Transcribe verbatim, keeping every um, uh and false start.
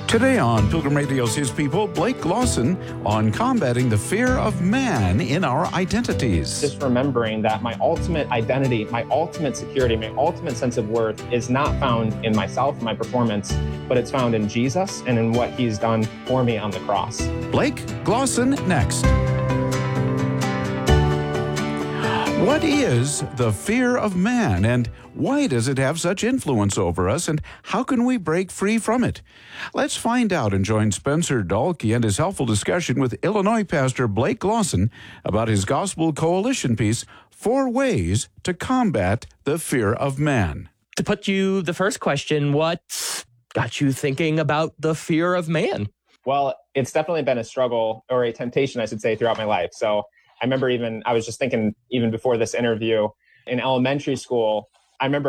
Today on Pilgrim Radio's His People, Blake Lawson on combating the fear of man in our identities. Just remembering that my ultimate identity, my ultimate security, my ultimate sense of worth is not found in myself, my performance, but it's found in Jesus and in what he's done for me on the cross. Blake Lawson next. What is the fear of man, and why does it have such influence over us, and how can we break free from it? Let's find out and join Spencer Dalkey and his helpful discussion with Illinois pastor Blake Lawson about his Gospel Coalition piece, Four Ways to Combat the Fear of Man. To put you the first question, what got you thinking about the fear of man? Well, it's definitely been a struggle, or a temptation, I should say, throughout my life. So I remember even, I was just thinking even before this interview, in elementary school, I remember